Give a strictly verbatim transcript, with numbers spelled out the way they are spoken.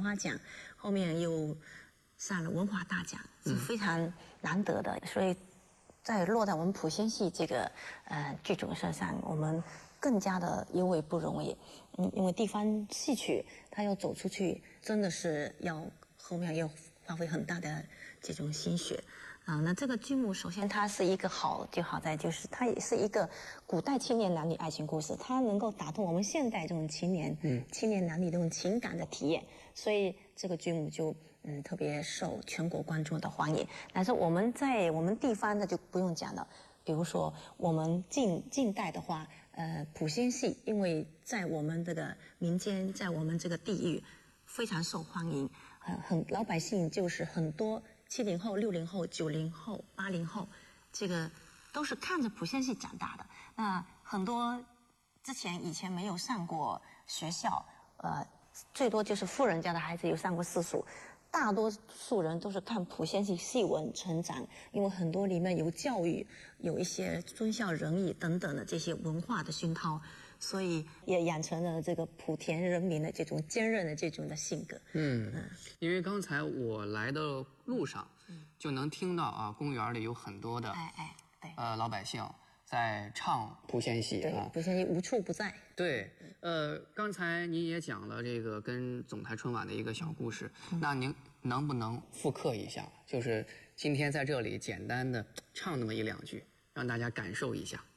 花奖，后面又上了文化大奖，是非常难得的。嗯、所以，在落在我们莆仙戏这个呃剧种身上，我们更加的因为不容易。嗯，因为地方戏曲它要走出去，真的是要后面要花费很大的这种心血。啊，那这个剧目首先它是一个好，就好在就是它也是一个古代青年男女爱情故事，它能够打动我们现代这种青年，嗯，青年男女这种情感的体验，所以这个剧目就嗯特别受全国观众的欢迎。但是我们在我们地方的就不用讲了，比如说我们近近代的话，呃，莆仙戏因为在我们这个民间，在我们这个地域非常受欢迎，很很老百姓就是很多。七零后、六零后、九零后、八零后，这个都是看着莆仙戏长大的。那很多之前以前没有上过学校，呃，最多就是富人家的孩子有上过私塾，大多数人都是看莆仙戏戏文成长，因为很多里面有教育，有一些忠孝仁义等等的这些文化的熏陶。所以也养成了这个莆田人民的这种坚韧的这种的性格。 嗯，嗯因为刚才我来的路上，嗯、就能听到啊，公园里有很多的哎哎对呃老百姓在唱莆仙戏啊， 莆仙戏无处不在。 对，呃，刚才您也讲了这个跟总台春晚的一个小故事，嗯、那您能不能复刻一下？就是今天在这里简单的唱那么一两句，让大家感受一下。